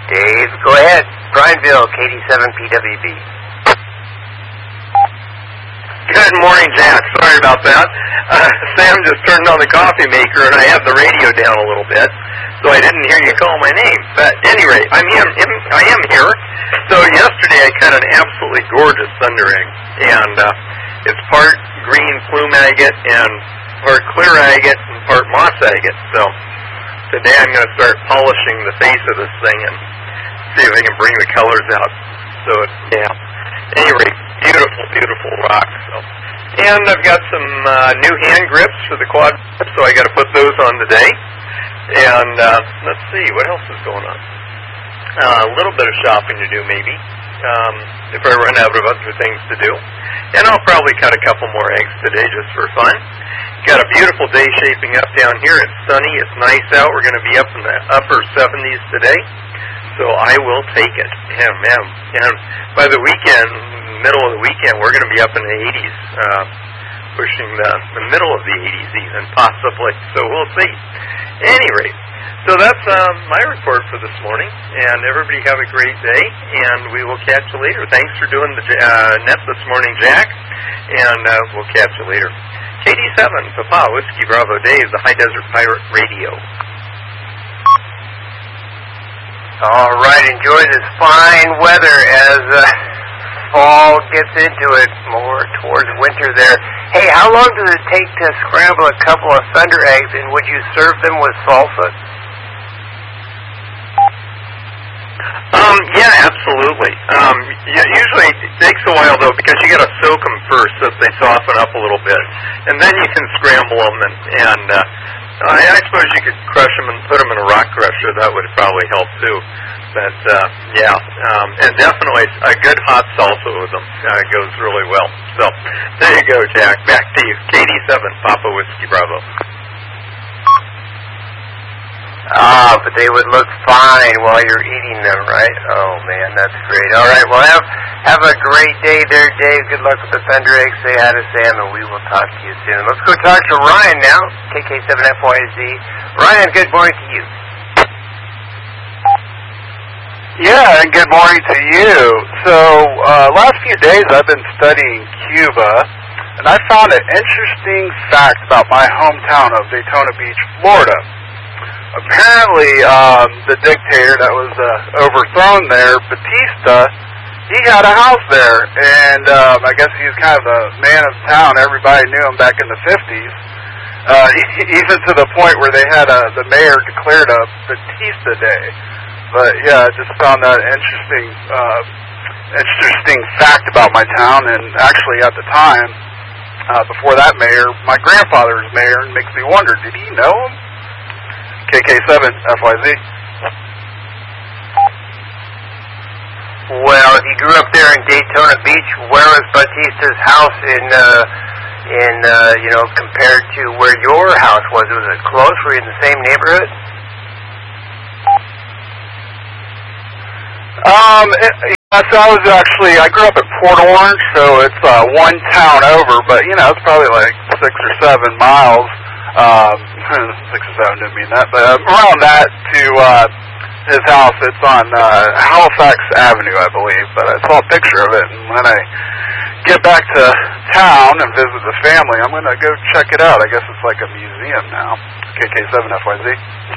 Dave, go ahead. Prineville, KD7PWB. Good morning, Jack. Sorry about that. Sam just turned on the coffee maker, and I had the radio down a little bit, so I didn't hear you call my name. But at any rate, I am here. So yesterday I caught an absolutely gorgeous thunder egg, and it's part green plume agate and part clear agate and part moss agate. So today I'm going to start polishing the face of this thing and see if I can bring the colors out. So yeah. At any rate, beautiful, beautiful rock. So, and I've got some new hand grips for the quad grip, so I got to put those on today. And let's see, what else is going on? A little bit of shopping to do, maybe, if I run out of other things to do. And I'll probably cut a couple more eggs today just for fun. Got a beautiful day shaping up down here. It's sunny. It's nice out. We're going to be up in the upper 70s today. So I will take it. Yeah, man. And by the weekend, middle of the weekend, we're going to be up in the 80s, pushing the middle of the 80s even, possibly. So we'll see. Any rate, so that's my report for this morning. And everybody have a great day, and we will catch you later. Thanks for doing the net this morning, Jack. And we'll catch you later. KD7, Papa, Whiskey Bravo Dave, the High Desert Pirate Radio. All right, enjoy this fine weather as fall gets into it, more towards winter there. Hey, how long does it take to scramble a couple of thunder eggs, and would you serve them with salsa? Yeah, absolutely. Usually it takes a while, though, because you got to soak them first so that they soften up a little bit. And then you can scramble them, and I suppose you could crush them and put them in a rock crusher. That would probably help, too. But, yeah, and definitely a good hot salsa with them goes really well. So, there you go, Jack. Back to you. KD7, Papa Whiskey Bravo. But they would look fine while you're eating them, right? Oh, man, that's great. All right, well, have a great day there, Dave. Good luck with the thunder eggs. Say hi to Sam, and we will talk to you soon. Let's go talk to Ryan now, KK7FYZ. Ryan, good morning to you. Yeah, and good morning to you. So, last few days I've been studying Cuba, and I found an interesting fact about my hometown of Daytona Beach, Florida. Apparently, the dictator that was overthrown there, Batista, he had a house there, and I guess he was kind of the man of town. Everybody knew him back in the 50s, even to the point where they had the mayor declared a Batista Day. But yeah, I just found that interesting fact about my town, and actually at the time, before that mayor, my grandfather was mayor, and it makes me wonder, did he know him? KK7FYZ. Well, if you grew up there in Daytona Beach, where was Batista's house compared to where your house was? Was it close? Were you in the same neighborhood? I grew up in Port Orange, so it's one town over, but it's probably like 6 or 7 miles. 6 or 7 didn't mean that, but around that to his house. It's on Halifax Avenue, I believe, but I saw a picture of it, and when I get back to town and visit the family, I'm going to go check it out. I guess it's like a museum now. KK7FYZ.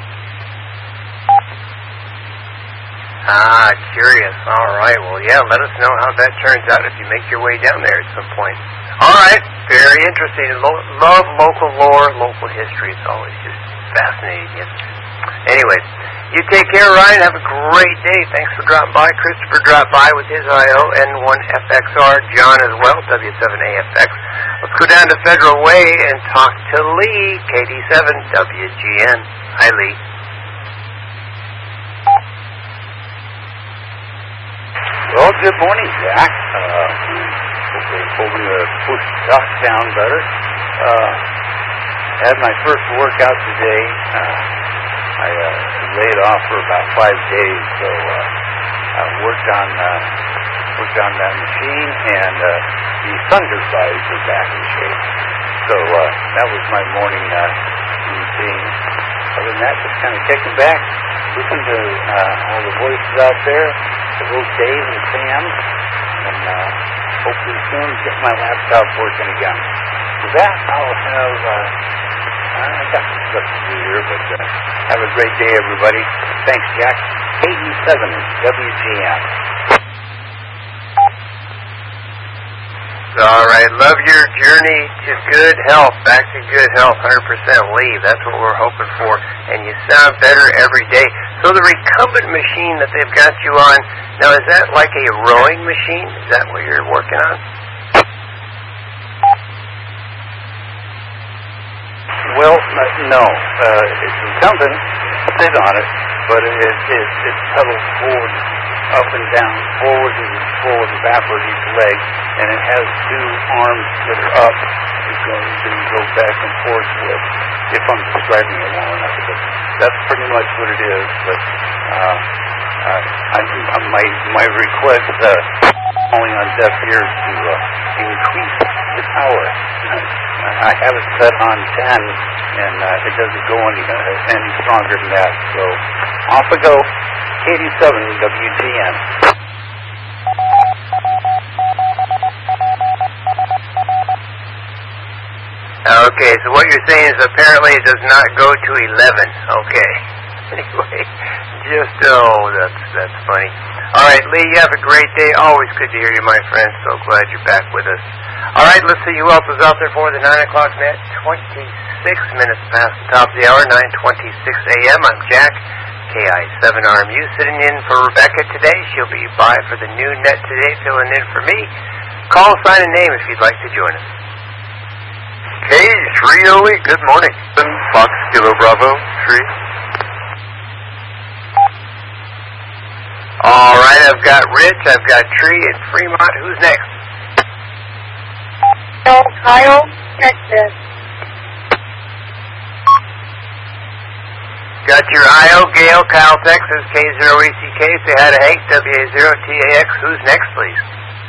Curious. All right. Well, yeah, let us know how that turns out if you make your way down there at some point. All right. Very interesting. Love local lore, local history. It's always just fascinating. Anyway, you take care, Ryan. Have a great day. Thanks for dropping by. Christopher dropped by with his IO, N1FXR. John as well, W7AFX. Let's go down to Federal Way and talk to Lee, KD7WGN. Hi, Lee. Well, good morning, Jack. Hoping to push stuff down better. Had my first workout today. I laid off for about 5 days, so I worked on that machine, and the thunder thighs are back in shape. So that was my morning machine. Other than that, just kind of kicking back, listen to all the voices out there, to both Dave and Sam, and hopefully soon get my laptop working again. With that, I'll have, I've got some stuff to do here, but have a great day, everybody. Thanks, Jack. KE7 WGN. All right, love your journey to good health, back to good health, 100% leave. That's what we're hoping for, and you sound better every day. So the recumbent machine that they've got you on, now is that like a rowing machine? Is that what you're working on? Well, no. It's something, sit on it, but it pedals forward, up and down, forward and backward each leg, and it has two arms that are up that you go back and forth with, if I'm describing it well enough. But that's pretty much what it is. But my request, only on deaf ears, to increase the power. I have it set on 10, and it doesn't go any stronger than that. So off I go. KD7 WGN. Okay, so what you're saying is apparently it does not go to 11. Okay. Anyway, just, that's funny. All right, Lee, you have a great day. Always good to hear you, my friend. So glad you're back with us. All right, let's see who else is out there for the 9 o'clock net. 26 minutes past the top of the hour, 9:26 a.m. I'm Jack, KI7RMU, sitting in for Rebecca today. She'll be by for the new net today, filling in for me. Call, sign, and name if you'd like to join us. K3OE, good morning. Fox Kilo Bravo 3. All right, I've got Rich, I've got Tree, and Fremont. Who's next? Kyle, Texas. Got your IO, Gale, Kyle, Texas, K0ECK. Say hi to Hank, WA0TAX. Who's next, please?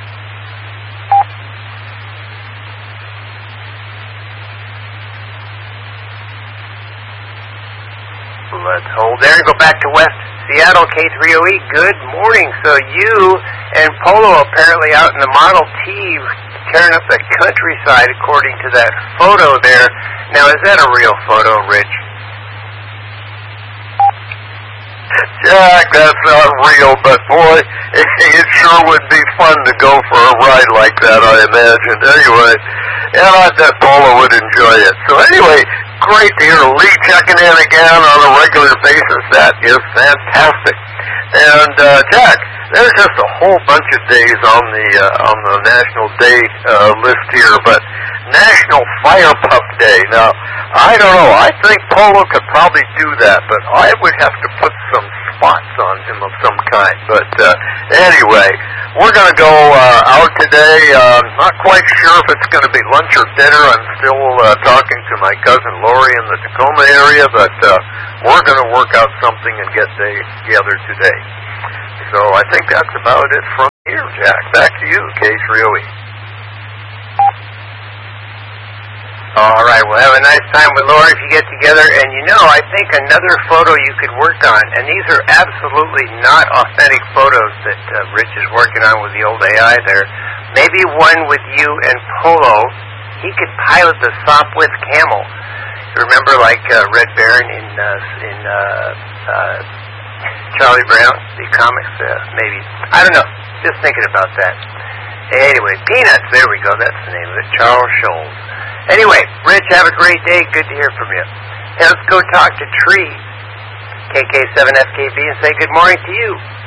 Let's hold there and go back to West Seattle, K3OE. Good morning. So you and Polo apparently out in the Model T tearing up the countryside according to that photo there. Now, is that a real photo, Rich? Jack, that's not real, but boy, it sure would be fun to go for a ride like that, I imagine. Anyway, and I bet Paula would enjoy it. So anyway, great to hear Lee checking in again on a regular basis. That is fantastic. And Jack, there's just a whole bunch of days on the National Day list here, but National Fire Pup Day. Now, I don't know. I think Polo could probably do that, but I would have to put some spots on him of some kind. But anyway, we're going to go out today. Not quite sure if it's going to be lunch or dinner. I'm still talking to my cousin Lori in the Tacoma area, but we're going to work out something and get together today. So I think that's about it from here, Jack. Back to you, K3OE. All right, we'll have a nice time with Lori if you get together. And you know, I think another photo you could work on, and these are absolutely not authentic photos that Rich is working on with the old AI there. Maybe one with you and Polo. He could pilot the Sopwith Camel. You remember, like Red Baron in Charlie Brown, the comics? Maybe. I don't know. Just thinking about that. Anyway, Peanuts. There we go. That's the name of it. Charles Scholes. Anyway, Rich, have a great day. Good to hear from you. Hey, let's go talk to Tree, KK7FKB, and say good morning to you.